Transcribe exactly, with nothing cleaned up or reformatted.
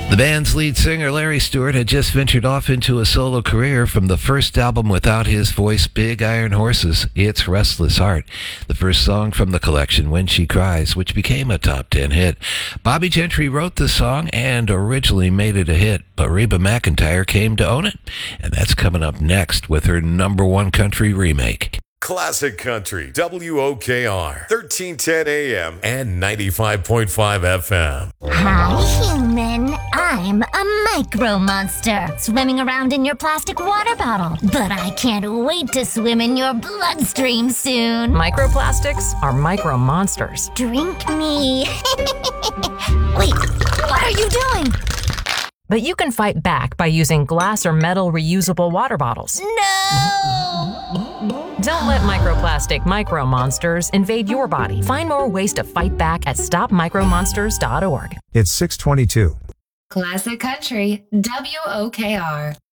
The band's lead singer, Larry Stewart, had just ventured off into a solo career from the first album without his voice, Big Iron Horses. It's Restless Heart, the first song from the collection, When She Cries, which became a top ten hit. Bobby Gentry wrote the song and originally made it a hit, but Reba McEntire came to own it, and that's coming up next with her number one country remake. Classic Country, W O K R, thirteen ten A M and ninety-five point five F M. Hi, human. I'm a micro monster, swimming around in your plastic water bottle. But I can't wait to swim in your bloodstream soon. Microplastics are micro monsters. Drink me. Wait, what are you doing? But you can fight back by using glass or metal reusable water bottles. No! Don't let microplastic micro monsters invade your body. Find more ways to fight back at stop micro monsters dot org. It's six twenty-two. Classic Country, W O K R.